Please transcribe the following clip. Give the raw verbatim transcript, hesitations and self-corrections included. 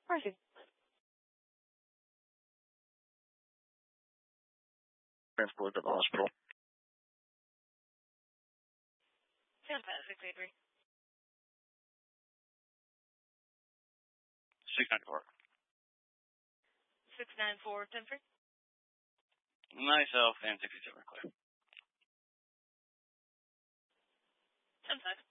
Mercy. Transport to the hospital. Sound pat six eight three. six nine four. six nine four, ten three. Myself and sixty-seven clear. ten five.